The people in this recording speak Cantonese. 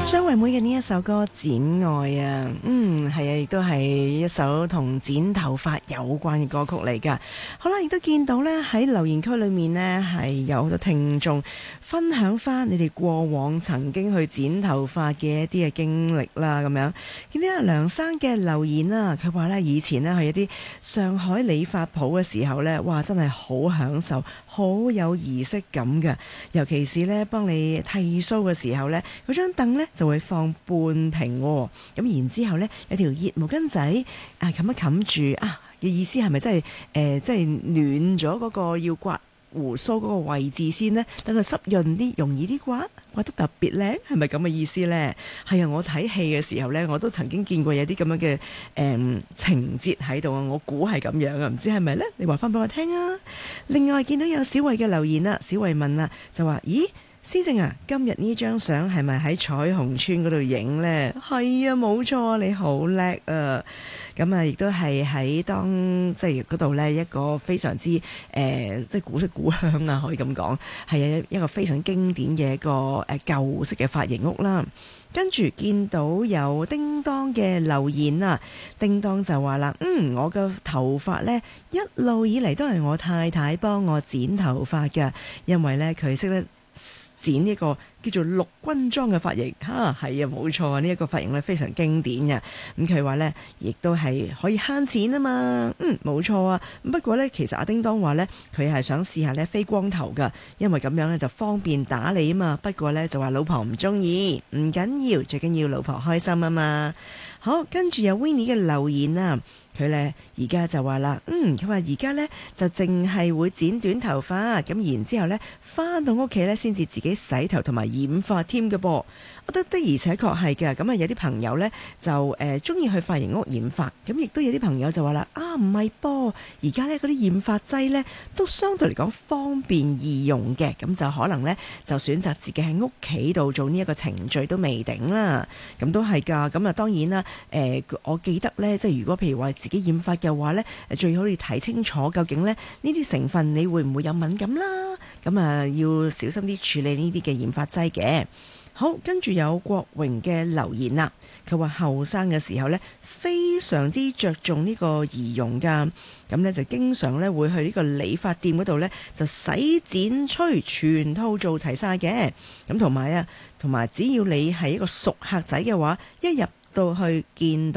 張惠妹嘅呢一首歌《剪愛》啊，係啊，亦都係一首同剪頭髮有關嘅歌曲嚟噶。好啦，亦都見到呢喺留言區裏面呢，係有好多聽眾分享翻你哋過往曾經去剪頭髮嘅一啲嘅經歷啦，咁樣見到阿梁生嘅留言啊，佢話呢以前呢去一啲上海理髮鋪嘅時候呢，哇，真係好享受，好有儀式感㗎，尤其是呢幫你剃鬚嘅時候呢，嗰張凳呢就會放半平喎，咁然之後呢，有條熱毛巾仔冚一冚住啊，嘅意思係咪真係即係暖咗嗰個要刮鬍鬚嗰個位置先呢？等佢濕潤啲，容易啲刮得特別靚，係咪咁嘅意思呢？係啊，我睇戲嘅時候呢，我都曾經見過有啲咁樣嘅情節喺度啊，我估係咁樣啊，唔知係咪呢？你話翻俾我聽啊！另外見到有小慧嘅留言啦，小慧問啊，就話：咦？施正啊，今日呢張相係咪喺彩虹村嗰度影呢？係啊，冇錯，你好叻啊！咁啊，亦都係喺即係嗰度呢一個非常之即係古色古香啊，可以咁講，係一個非常經典嘅一個舊式嘅髮型屋啦。跟住見到有叮當嘅留言啊，叮當就話啦：我嘅頭髮呢，一路以嚟都係我太太幫我剪頭髮㗎，因為呢，佢識得剪呢個叫做陸軍裝嘅髮型，係啊，冇錯啊！呢一個髮型咧非常經典嘅，咁佢話呢，亦都係可以慳錢啊嘛，冇錯啊！不過呢，其實阿叮當話呢，佢係想試下呢飛光頭噶，因為咁樣呢就方便打理啊嘛。不過呢，就話老婆唔中意，唔緊要，最緊要老婆開心啊嘛。好，跟住有 Winnie 嘅留言啊。佢呢而家就話啦，佢話而家呢就淨係會剪短頭髮，咁然之後呢返到屋企呢先至自己洗頭同埋染髮添嘅噃。我覺得的而且確係嘅，咁啊有啲朋友呢就鍾意去髮型屋染髮，咁亦都有啲朋友就話啦，唔係噃，而家呢嗰啲染髮劑呢都相對嚟講方便易用嘅，咁就可能呢就選擇自己喺屋企度做呢一個程序都未定啦，咁都係㗎。咁啊當然啦，我記得呢，即係如果譬如話自己染髮嘅話呢，最好要睇清楚究竟呢呢啲成分你會唔會有敏感啦，咁啊要小心啲處理呢啲嘅染髮劑嘅。好，跟住有國榮嘅留言啦，佢話後生嘅時候呢，非常之着重呢個儀容㗎，咁呢，就經常呢會去呢個理髮店嗰度呢，就洗剪吹全套做齊晒嘅，咁同埋只要你係一個熟客仔嘅話，一入到去見到